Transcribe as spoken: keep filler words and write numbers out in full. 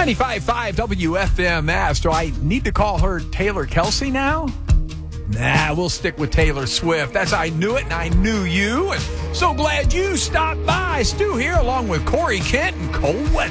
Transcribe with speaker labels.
Speaker 1: ninety-five point five W F M S. Do I need to call her Taylor Kelsey now? Nah, we'll stick with Taylor Swift. That's I Knew It and I Knew You. And so glad you stopped by. Stu here along with Corey Kent and Cole Weather.